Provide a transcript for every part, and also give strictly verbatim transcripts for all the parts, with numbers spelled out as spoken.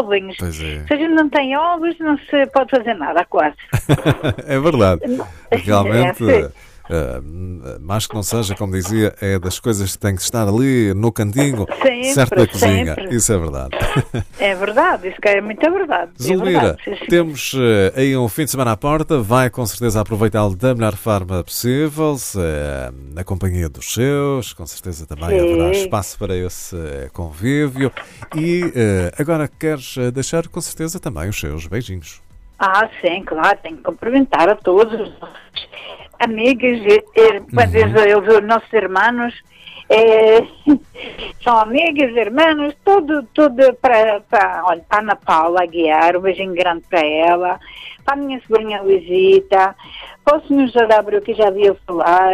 ovinhos. Pois é. Se a gente não tem ovos, não se pode fazer nada, quase. É verdade. Realmente, É, sim. uh, mais que não seja, como dizia, é das coisas que tem que estar ali no cantinho, Sempre, certo da cozinha. sempre. Isso é verdade. É verdade, isso que é muito verdade. É Zulmira, verdade, sim, sim. temos uh, aí um fim de semana à porta, vai com certeza aproveitá-lo da melhor forma possível, uh, na companhia dos seus, com certeza também Sim. haverá espaço para esse uh, convívio. E uh, agora queres uh, deixar com certeza também os seus beijinhos. Ah, sim, claro, tenho que cumprimentar a todos os nossos amigos, e, e, uhum. os nossos irmãos, é, são amigos, irmãos, tudo, tudo para, para, olha, para a Ana Paula Aguiar, um beijinho grande para ela, para a minha sobrinha Luisita, para o senhor José Abreu, que já havia falar,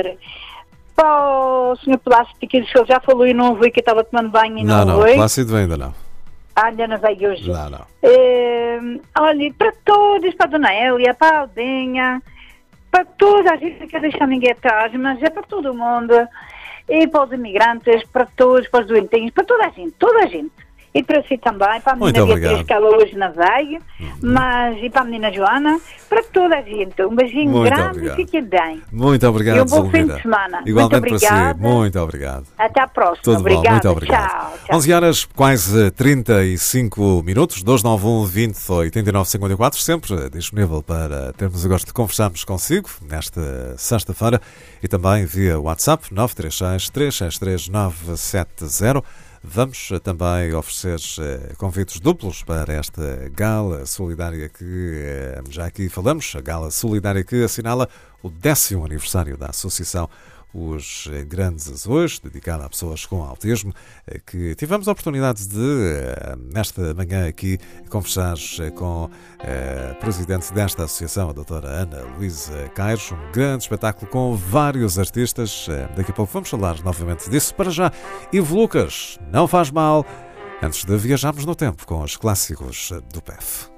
para o senhor Plácido, que ele já falou e não ouvi, que estava tomando banho e não, não ouvi. Não, Plácido ainda não. Ah, ainda não veio hoje. Não, não. É, olha, para todos, para a Dona Elia, para a Aldinha, para toda a gente, não quer deixar ninguém atrás, mas é para todo mundo. E para os imigrantes, para todos, para os doentinhos, para toda a gente, toda a gente. E para si também, para a menina Beatriz, que ela hoje não veio, uhum. mas e para a menina Joana, para toda a gente. Um beijinho muito grande obrigado. E fiquem bem. Muito obrigado, e um bom Zulmira. fim de semana. Igualmente muito para si. Muito obrigado. Até à próxima. Tudo obrigada. Bom. Muito obrigado. Tchau, tchau. onze horas, quase trinta e cinco minutos, dois nove um, vinte, oitenta e nove, cinquenta e quatro, sempre disponível para termos o gosto de conversarmos consigo nesta sexta-feira e também via WhatsApp nove três seis, três seis três, nove sete zero. Vamos também oferecer uh, convites duplos para esta gala solidária que uh, já aqui falamos, a gala solidária que assinala o décimo aniversário da Associação Os Grandes Azuis, dedicada a pessoas com autismo, uh, que tivemos a oportunidade de, uh, nesta manhã aqui, conversar uh, com a presidente desta associação, a doutora Ana Luísa Caires, um grande espetáculo com vários artistas. Uh, daqui a pouco vamos falar novamente disso. Para já, Ivo Lucas, Não Faz Mal, antes de viajarmos no tempo com os clássicos do P E F.